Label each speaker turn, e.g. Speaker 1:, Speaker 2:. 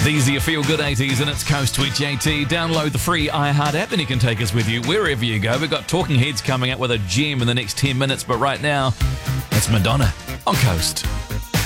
Speaker 1: These are your feel-good 80s and it's Coast with JT. Download the free iHeart app and you can take us with you wherever you go. We've got Talking Heads coming up with a gem in the next 10 minutes, but right now, it's Madonna on Coast.